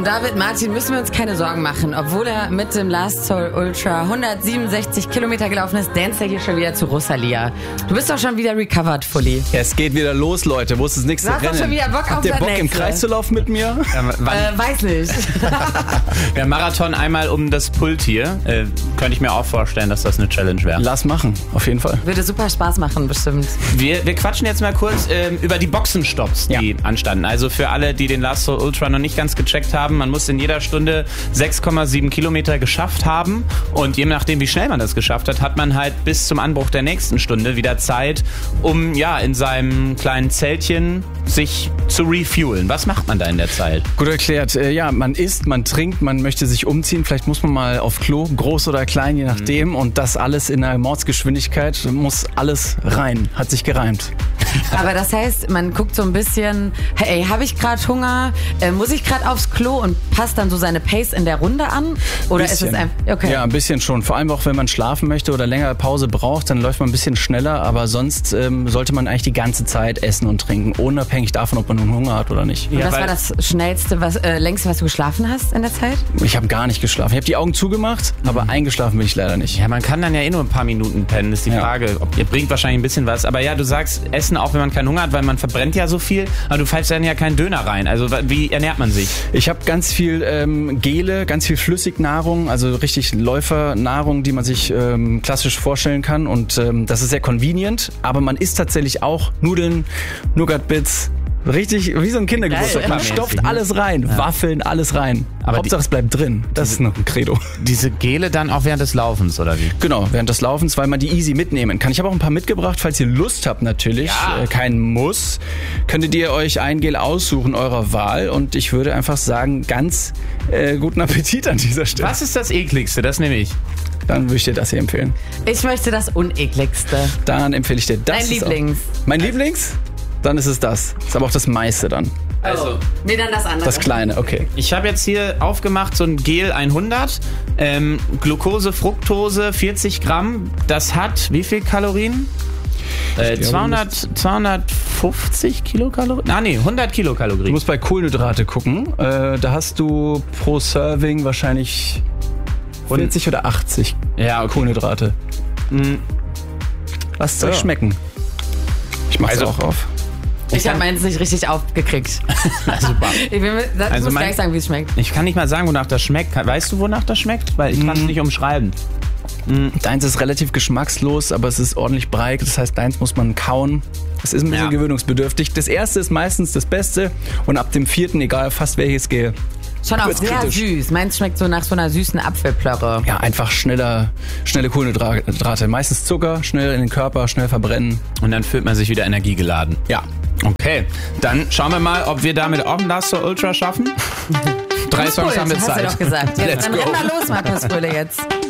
Um David Martin müssen wir uns keine Sorgen machen. Obwohl er mit dem Last Soul Ultra 167 Kilometer gelaufen ist, danst er hier schon wieder zu Rosalia. Du bist doch schon wieder recovered, Fully. Es geht wieder los, Leute. Wo ist das nächste Rennen? Du hast doch schon wieder Bock auf Habt ihr Bock, im Kreis zu laufen mit mir? Weiß nicht. Der Marathon einmal um das Pult hier. Könnte ich mir auch vorstellen, dass das eine Challenge wäre. Lass machen, auf jeden Fall. Würde super Spaß machen, bestimmt. Wir quatschen jetzt mal kurz über die Boxenstopps, die anstanden. Also für alle, die den Last Soul Ultra noch nicht ganz gecheckt haben, man muss in jeder Stunde 6,7 Kilometer geschafft haben. Und je nachdem, wie schnell man das geschafft hat, hat man halt bis zum Anbruch der nächsten Stunde wieder Zeit, um in seinem kleinen Zeltchen sich zu refuelen. Was macht man da in der Zeit? Gut erklärt. Man isst, man trinkt, man möchte sich umziehen. Vielleicht muss man mal auf Klo, groß oder klein, je nachdem. Und das alles in einer Mordsgeschwindigkeit, muss alles rein. Hat sich gereimt. Aber das heißt, man guckt so ein bisschen, hey, habe ich gerade Hunger? Muss ich gerade aufs Klo und passt dann so seine Pace in der Runde an? Oder ist es einfach, okay. Ja, ein bisschen schon. Vor allem auch, wenn man schlafen möchte oder länger Pause braucht, dann läuft man ein bisschen schneller. Aber sonst sollte man eigentlich die ganze Zeit essen und trinken, unabhängig davon, ob man nun Hunger hat oder nicht. Und was war das schnellste, längste, was du geschlafen hast in der Zeit? Ich habe gar nicht geschlafen. Ich habe die Augen zugemacht, aber eingeschlafen bin ich leider nicht. Ja, man kann dann ja nur ein paar Minuten pennen, ist die Frage. Ihr bringt wahrscheinlich ein bisschen was. Aber ja, du sagst, Essen auch, wenn man keinen Hunger hat, weil man verbrennt ja so viel. Aber du pfeifst dann ja keinen Döner rein. Also wie ernährt man sich? Ich habe ganz viel Gele, ganz viel Flüssignahrung, also richtig Läufernahrung, die man sich klassisch vorstellen kann. Und das ist sehr convenient. Aber man isst tatsächlich auch Nudeln, Nougat-Bits. Richtig, wie so ein Kindergeburtstag. Man stopft alles rein, Waffeln, alles rein. Aber Hauptsache es bleibt drin. Das ist noch ein Credo. Diese Gele dann auch während des Laufens, oder wie? Genau, während des Laufens, weil man die easy mitnehmen kann. Ich habe auch ein paar mitgebracht, falls ihr Lust habt natürlich. Ja. Kein Muss. Könntet ihr euch ein Gel aussuchen eurer Wahl. Und ich würde einfach sagen, ganz guten Appetit an dieser Stelle. Was ist das ekligste? Das nehme ich. Dann würde ich dir das hier empfehlen. Ich möchte das Unekligste. Dann empfehle ich dir das. Dein Lieblings. Mein Lieblings? Dann ist es das. Ist aber auch das meiste dann. Also, nee, dann das andere. Das kleine, okay. Ich habe jetzt hier aufgemacht so ein Gel 100, Glucose, Fructose, 40 Gramm. Das hat wie viel Kalorien? 250 Kilokalorien? 100 Kilokalorien. Du musst bei Kohlenhydrate gucken. Da hast du pro Serving wahrscheinlich 40 oder 80 Kohlenhydrate. Lasst es euch schmecken. Ich mache es auch auf. Ich habe meins nicht richtig aufgekriegt. Super. Ich muss gleich sagen, wie es schmeckt. Ich kann nicht mal sagen, wonach das schmeckt. Weißt du, wonach das schmeckt? Weil ich kann es nicht umschreiben. Deins ist relativ geschmackslos, aber es ist ordentlich breit. Das heißt, deins muss man kauen. Es ist ein bisschen gewöhnungsbedürftig. Das erste ist meistens das Beste. Und ab dem vierten, egal fast welches gehe, schon auch sehr süß. Meins schmeckt so nach so einer süßen Apfelplörre. Ja, einfach schnelle Kohlenhydrate. Meistens Zucker, schnell in den Körper, schnell verbrennen. Und dann fühlt man sich wieder energiegeladen. Ja. Okay, dann schauen wir mal, ob wir damit auch ein Last Soul Ultra schaffen. 3 Songs haben wir Zeit. Hast du doch gesagt. Jetzt, dann renn mal los, Markus Fröhle, jetzt.